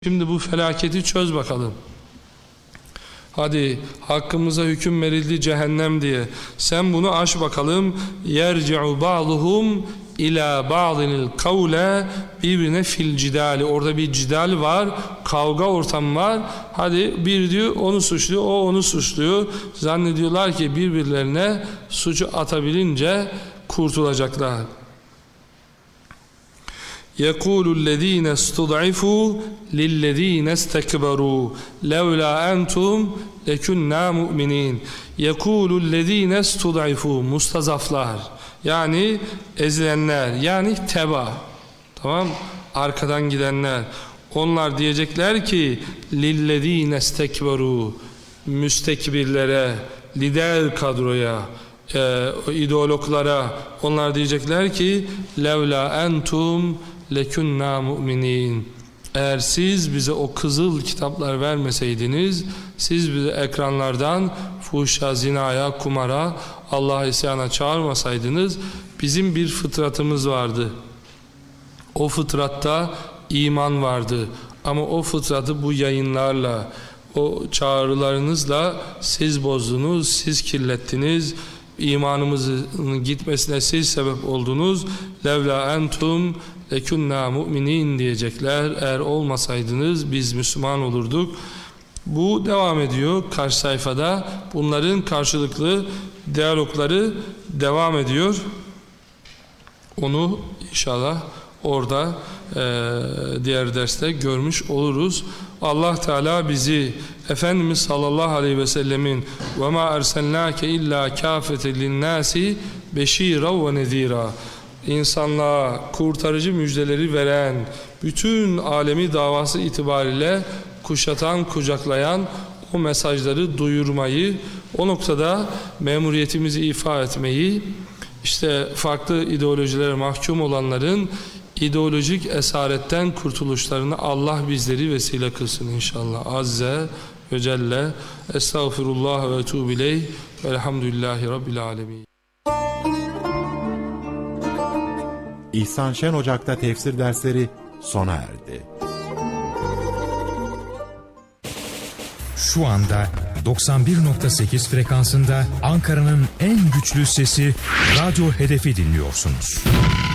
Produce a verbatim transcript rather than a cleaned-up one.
Şimdi bu felaketi çöz bakalım. Hadi hakkımıza hüküm verildi cehennem diye. Sen bunu aş bakalım. Yerci'u ba'duhum ila ba'dinil kavle, birbirine fil cidali. Orada bir cidal var, kavga ortamı var. Hadi bir diyor onu suçluyor, o onu suçluyor. Zannediyorlar ki birbirlerine suçu atabilince kurtulacaklar. يَقُولُ الَّذ۪ينَ اسْتُضْعِفُوا لِلَّذ۪ينَ اسْتَكْبَرُوا لَوْلَا أَنْتُمْ لَكُنَّا مُؤْمِنِينَ يَقُولُ الَّذ۪ينَ اسْتُضْعِفُوا Mustazaflar, yani ezilenler, yani teba, tamam, arkadan gidenler. Onlar diyecekler ki لِلَّذ۪ينَ اسْتَكْبَرُوا müstekbirlere, lider kadroya, e, ideologlara, onlar diyecekler ki levla entum lekunna mu'minin. Eğer siz bize o kızıl kitaplar vermeseydiniz, siz bize ekranlardan fuhşa, zinaya, kumara, Allah'a isyana çağırmasaydınız, bizim bir fıtratımız vardı. O fıtratta iman vardı. Ama o fıtratı bu yayınlarla, o çağrılarınızla siz bozdunuz, siz kirlettiniz. İmanımızın gitmesine siz sebep oldunuz. Levla entum lekunna mu'minin diyecekler. Eğer olmasaydınız biz Müslüman olurduk. Bu devam ediyor karşı sayfada. Bunların karşılıklı diyalogları devam ediyor. Onu inşallah orada e, diğer derste görmüş oluruz. Allah Teala bizi Efendimiz sallallahu aleyhi ve sellemin ve ma erselnake illa kafeten linnâsi beşîran ve nezîrâ, insanlığa kurtarıcı müjdeleri veren, bütün alemi davası itibariyle kuşatan, kucaklayan o mesajları duyurmayı, o noktada memuriyetimizi ifa etmeyi, işte farklı ideolojilere mahkum olanların ideolojik esaretten kurtuluşlarını Allah bizleri vesile kılsın inşallah. Azze ve Celle. Estağfirullah ve etûbü ileyh. Velhamdülillahi Rabbil alemin. İhsan Şen Ocak'ta tefsir dersleri sona erdi. Şu anda doksan bir nokta sekiz frekansında Ankara'nın en güçlü sesi Radyo Hedef'i dinliyorsunuz.